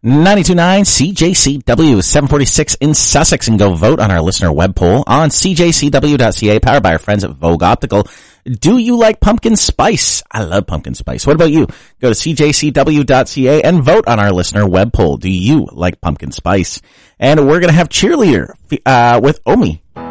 92.9 CJCW 746 in Sussex, and go vote on our listener web poll on cjcw.ca, powered by our friends at Vogue Optical. Do you like pumpkin spice? I love pumpkin spice. What about you? Go to cjcw.ca and vote on our listener web poll. Do you like pumpkin spice? And we're going to have Cheerleader with Omi